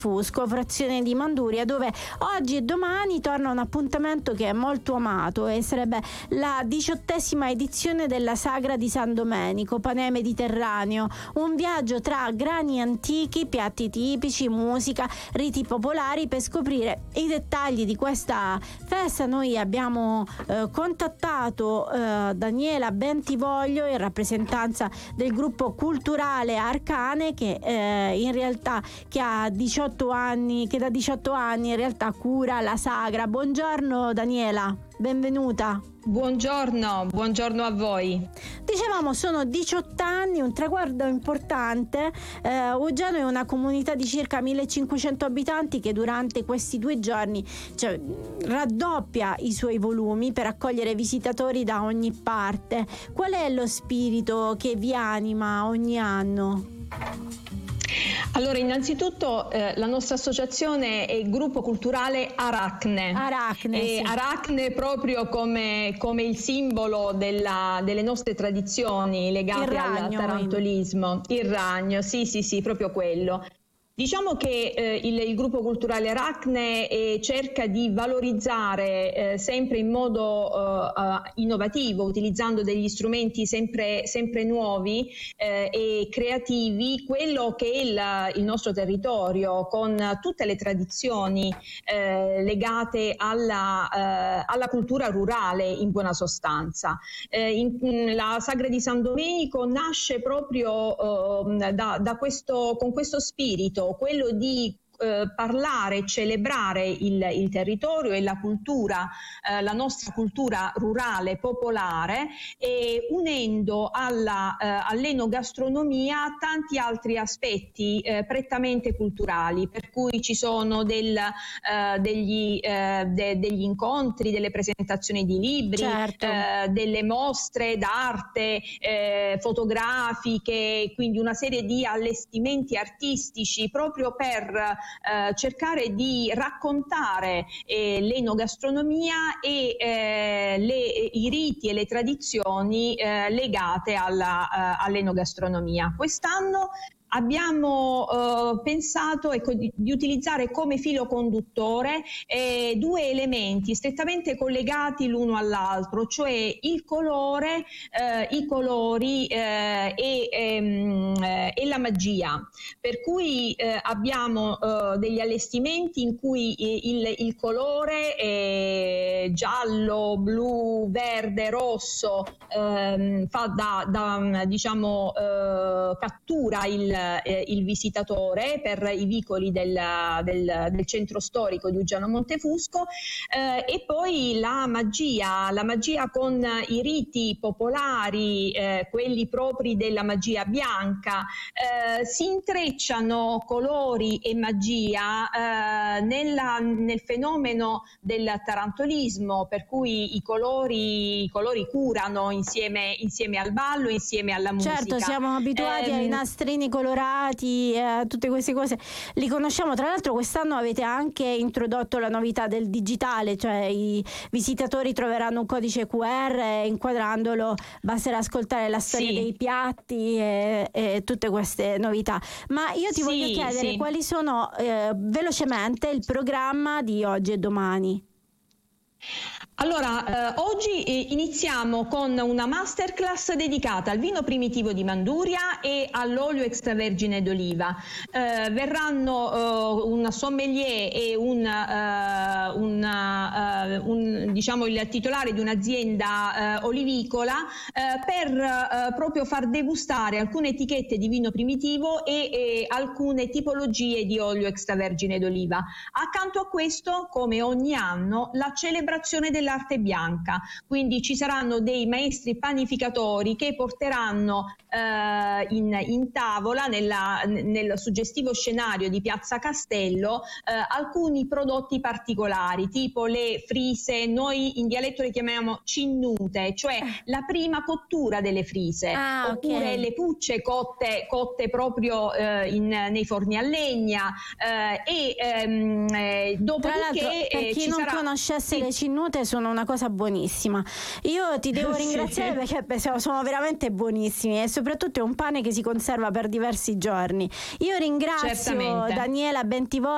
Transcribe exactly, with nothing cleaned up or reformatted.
Fusco, frazione di Manduria, dove oggi e domani torna un appuntamento che è molto amato e sarebbe la diciottesima edizione della Sagra di San Domenico, Panè Mediterraneo, un viaggio tra grani antichi, piatti tipici, musica, riti popolari. Per scoprire i dettagli di questa festa noi abbiamo eh, contattato eh, Daniela Bentivoglio in rappresentanza del gruppo culturale Arcane che eh, in realtà che ha diciotto anni, che da diciotto anni in realtà cura la Sagra. Buongiorno Daniela, benvenuta. Buongiorno, buongiorno a voi. Dicevamo, sono diciotto anni, un traguardo importante. Eh, Uggiano è una comunità di circa millecinquecento abitanti che durante questi due giorni cioè, raddoppia i suoi volumi per accogliere visitatori da ogni parte. Qual è lo spirito che vi anima ogni anno? Allora, innanzitutto eh, la nostra associazione è il gruppo culturale Aracne. Aracne, e sì. Aracne proprio come, come il simbolo della, delle nostre tradizioni legate al tarantolismo. Il ragno, sì, sì, sì, proprio quello. Diciamo che eh, il, il gruppo culturale Aracne eh, cerca di valorizzare eh, sempre in modo eh, uh, innovativo, utilizzando degli strumenti sempre, sempre nuovi eh, e creativi, quello che è il, il nostro territorio, con tutte le tradizioni eh, legate alla, eh, alla cultura rurale in buona sostanza. Eh, in, la Sagra di San Domenico nasce proprio eh, da, da questo, con questo spirito, quello di eh, parlare, celebrare il, il territorio e la cultura, eh, la nostra cultura rurale popolare, e unendo alla, eh, all'enogastronomia tanti altri aspetti eh, prettamente culturali, per cui ci sono del, eh, degli, eh, de, degli incontri, delle presentazioni di libri, certo. eh, delle mostre d'arte eh, fotografiche, quindi una serie di allestimenti artistici proprio per Eh, cercare di raccontare eh, l'enogastronomia e eh, le, i riti e le tradizioni eh, legate alla, uh, all'enogastronomia. Quest'anno abbiamo eh, pensato ecco, di, di utilizzare come filo conduttore eh, due elementi strettamente collegati l'uno all'altro, cioè il colore, eh, i colori eh, e, ehm, eh, e la magia. Per cui eh, abbiamo eh, degli allestimenti in cui il, il colore è giallo, blu, verde, rosso, ehm, fa da, da diciamo eh, cattura il il visitatore per i vicoli del, del, del centro storico di Uggiano Montefusco, eh, e poi la magia, la magia con i riti popolari, eh, quelli propri della magia bianca. Eh, si intrecciano colori e magia eh, nella, nel fenomeno del tarantolismo, per cui i colori, i colori curano insieme, insieme al ballo, insieme alla musica. Certo, siamo abituati eh, ai nastrini colorati, eh, tutte queste cose li conosciamo. Tra l'altro quest'anno avete anche introdotto la novità del digitale, cioè i visitatori troveranno un codice Q R e inquadrandolo basterà ascoltare la storia sì. dei piatti e, e tutte queste novità. Ma io ti sì, voglio chiedere sì. quali sono eh, velocemente il programma di oggi e domani. Allora, eh, oggi eh, iniziamo con una masterclass dedicata al vino primitivo di Manduria e all'olio extravergine d'oliva. Eh, verranno eh, un sommelier e un, eh, un, eh, un, diciamo il titolare di un'azienda eh, olivicola eh, per eh, proprio far degustare alcune etichette di vino primitivo e, e alcune tipologie di olio extravergine d'oliva. Accanto a questo, come ogni anno, la celebrazione della arte bianca, quindi ci saranno dei maestri panificatori che porteranno eh, in, in tavola nella, nel suggestivo scenario di Piazza Castello eh, alcuni prodotti particolari, tipo le frise, noi in dialetto le chiamiamo cinnute, cioè la prima cottura delle frise, ah, oppure okay. le pucce cotte, cotte proprio eh, in, nei forni a legna eh, e ehm, eh, dopodiché per chi eh, non sarà... conoscesse sì. le cinnute sono una cosa buonissima. Io ti devo ringraziare sì. perché sono veramente buonissimi e soprattutto è un pane che si conserva per diversi giorni. Io ringrazio Certamente. Daniela Bentivoglio